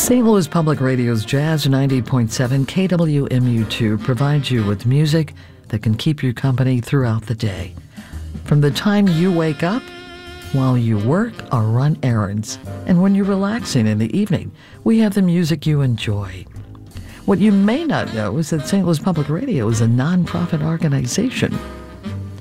St. Louis Public Radio's Jazz 90.7 KWMU2 provides you with music that can keep you company throughout the day. From the time you wake up, while you work or run errands, and when you're relaxing in the evening, we have the music you enjoy. What you may not know is that St. Louis Public Radio is a nonprofit organization